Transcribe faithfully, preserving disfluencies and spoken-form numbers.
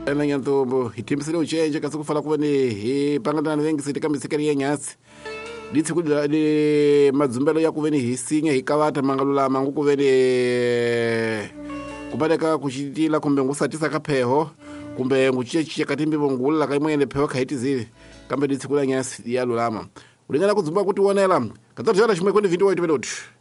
ena nyantombo hitimisile uchenje kasi kufala kuvene he pangana vengi sitika misikari yenyasi ditsi kudla de madzumbelo ya kuvene hisinya hikavata mangalula mangu kuvene kubaleka kuchitila kumbe ngusatisa kapheho kumbe nguchiche katimbi bongula kaimwene pheho kaiti zivi kambe ditsi kula nyasi ya lulama ulingana kudzumba kuti wonela kadzatjala chimwe kwene vindu waitwe dot